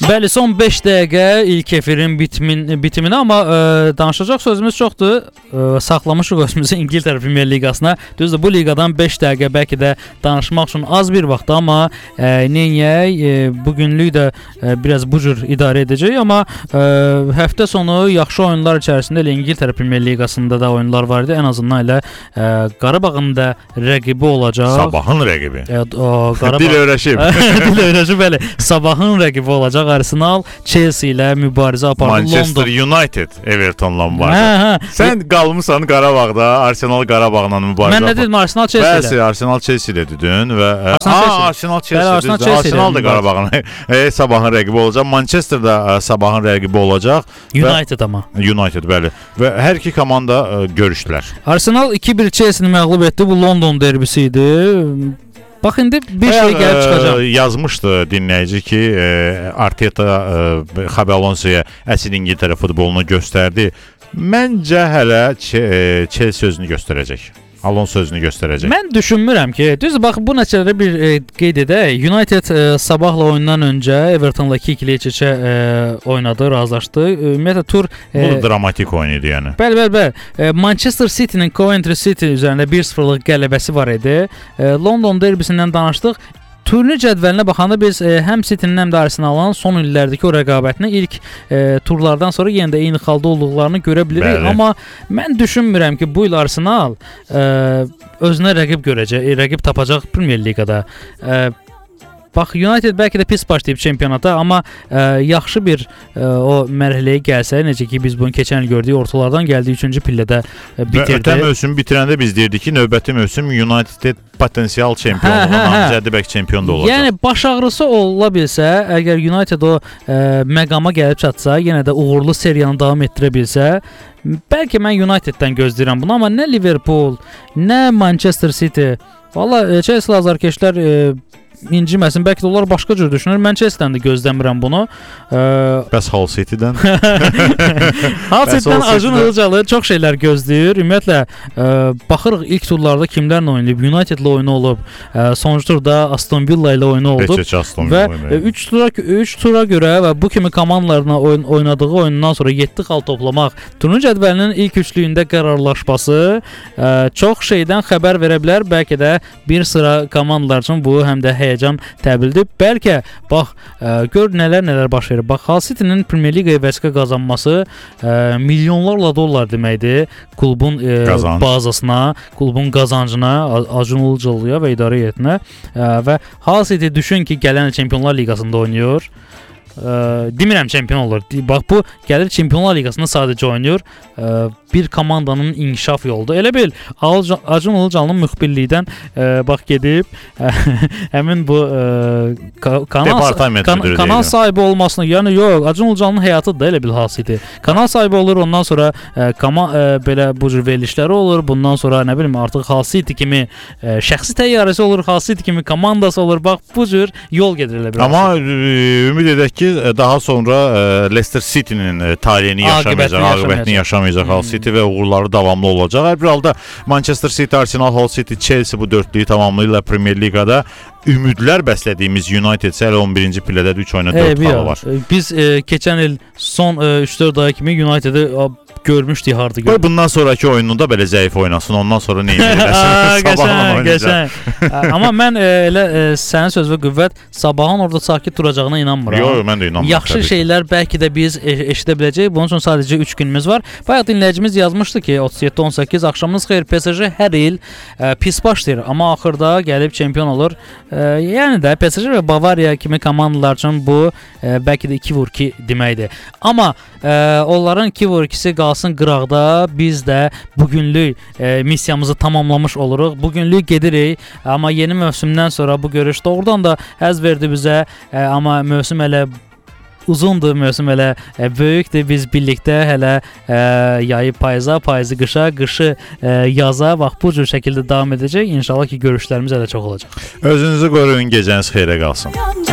Bəli, son 5 dəqiqə ilk efirin bitiminə, amma danışacaq sözümüz çoxdur. Saxlamışıq özümüzü İngiltərə Premyer Liqasına. Düzdür, bu liqadan 5 dəqiqə bəlkə də danışmaq üçün az bir vaxt, amma neyniyək, bugünlük də biraz bu cür idarə edəcək, amma həftə sonu yaxşı oyunlar içərisində elə İngiltərə Premyer Liqasında da oyunlar var idi. Ən azından elə Qarabağın da rəqibi olacaq. Sabahın rəqibi. Dil öyrəşib. Dil öyrəşib, bəli. Sabahın rəqibi olacaq. Arsenal Chelsea ilə mübarizə apardı. Manchester United Evertonla mübarizə. Sən qalmısan Qarabağda, Arsenal Qarabağla mübarizə. Mən nə dedim, Arsenal Chelsea ilə? Bəli, Arsenal Chelsea dedin və Arsenal Chelsea. Arsenal da Qarabağın Sabahın rəqibi olacaq. Manchester da Sabahın rəqibi olacaq. United amma. United, bəli. Və hər iki komanda görüşdülər. Arsenal 2-1 Chelsea-ni məğlub etdi. Bu London derbisi idi. Bax, indi bir şey gəlib çıxacaq. Yazmışdı dinləyici ki, Arteta Xabi Alonso'ya əsl İngiltərə futbolunu göstərdi. Məncə hələ Chelsea özünü göstərəcək. Alonso özünü göstərəcək. Mən düşünmürəm ki, düzdür, bax, bu nəticələri bir qeyd edək. United sabahla oyundan öncə Evertonla 2-2 keçə oynadı, razılaşdı. Ümumiyyətlə tur bu dramatik oyun idi, yəni. Bəli. Manchester City-nin Coventry City üzərində 1-0-lıq qələbəsi var idi. London derbisindən danışdıq. Turnir cədvəlinə baxanda biz həm City-nin, həm də Arsenalın son illərdəki o rəqabətini ilk turlardan sonra yenə də eyni xalda olduqlarını görə bilirik. Bəli. Amma mən düşünmürəm ki, bu il Arsenal özünə rəqib tapacaq Premier Liqada. Bax, United bəlkə də pis başlayıb çempionata, amma yaxşı bir o mərhələyə gəlsə, necə ki biz bunu keçən il gördük, ortalardan gəldi, 3-cü pillədə bitirdi. Ötən mövsüm bitirəndə biz deyirdik ki, növbəti mövsüm United potensial çempionluğuna namizədi, bəlkə çempion da olacaq. Yəni baş ağrısı ola bilsə, əgər United o məqama gəlib çatsa, yenə də uğurlu seriyanı davam etdirə bilsə, bəlkə mən Uniteddən gözləyirəm bunu, amma nə Liverpool, nə Manchester City, valla Chelsea azarkeşlər inciməsin, bəlkə də onlar başqa cür düşünür. Mən Chelsea-dən də gözləmirəm bunu. Bəs Hull City-dən? Hull City-dən Acun Ilıcalı çox şeylər gözləyir. Ümumiyyətlə, baxırıq ilk turlarda kimlərlə oynayıb. United-la oyunu olub. Sonuncu turda Aston Villa ilə oyunu oldu. Və 3 tura görə və bu kimi komandalarla oynadığı oyundan sonra 7 xal toplamaq, turnir cədvəlinin ilk üçlüyündə qərarlaşması çox şeydən xəbər verə bilər. Bəlkə də bir sıra komandalar üçün bu həm də həyəcan təbildir. Bəlkə, bax, gör nələr baş verir. Bax, Hull City-nin Premier Liqaya vəsiqə qazanması milyonlarla dollar deməkdir. Klubun bazasına, klubun qazancına, Acun Ilıcalıya və idarə heyətinə. Və Hull City düşün ki, gələn Çempionlar Liqasında oynayır. Demirəm çempion olur. Bax, bu gəlir Çempionlar Liqasında sadəcə oynayır. Bir komandanın inkişaf yoludur. Elə bil Acun Ilıcalı'nın müxbirlikdən bax gedib həmin bu kanal sahibi olmasını, yəni yox, Acun Ilıcalı'nın həyatıdır da elə bil Hull City. Kanal sahibi olur, ondan sonra belə bu cür verilişləri olur. Bundan sonra nə bilim artıq Hull City kimi şəxsi təyyarəsi olur, Hull City kimi komandası olur. Bax, bu cür yol gedir elə bil. Amma ümid edək ki, daha sonra Leicester City-nin taleyini yaşamayacaq, aqibətini yaşamayacaq Hull City və uğurları davamlı olacaq. Hər bir halda Manchester City, Arsenal, Hull City, Chelsea bu dörtlüyü tamamlayırlar Premier Liqada. Ümidlər bəslədiyimiz United isə 11-ci pillədə 3 oyuna 4 xalı var. Biz keçən il son 3-4 ay kimi United'ı görmüşdük harda görmüşdük. Bundan sonraki oyununda belə zəif oynasın, ondan sonra nə edəcəksən? Sabahın oynayacaq. Amma mən elə sənin söz və qüvvət Sabahın orada sakit duracağına inanmıram. Yox, mən də inanmıram. Yaxşı şeylər bəlkə də biz eşidə biləcəyik. Bunun üçün sadəcə 3 günümüz var. Bayaq dinləyicimiz yazmışdı ki, 37-18 axşamınız xeyir, PSG hər il pis başlayır, amma axırda gəlib çempion olur. Yəni də PSG və Bavariya kimi komandalar üçün bu bəlkə də 2-2 deməkdir. Amma onların 2-2-si qalsın qıraqda, biz də bugünlük missiyamızı tamamlamış oluruq. Bugünlük gedirik, amma yeni mövsümdən sonra bu görüş doğrudan da həzz verdi bizə, amma mövsüm hələ uzundur, mövsüm hələ böyükdür. Biz birlikdə hələ yayı payıza, payızı qışa, qışı yaza, bax bu cür şəkildə davam edəcək. İnşallah ki, görüşlərimiz hələ çox olacaq. Özünüzü qoruyun, gecəniz xeyrə qalsın.